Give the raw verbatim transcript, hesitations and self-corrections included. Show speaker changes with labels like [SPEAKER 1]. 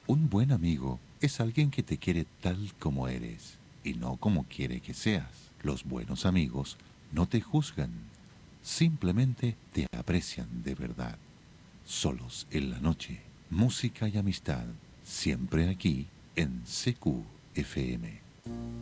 [SPEAKER 1] Un buen amigo es alguien que te quiere tal como eres y no como quiere que seas. Los buenos amigos no te juzgan, simplemente te aprecian de verdad. Solos en la noche, música y amistad, siempre aquí en C Q F M.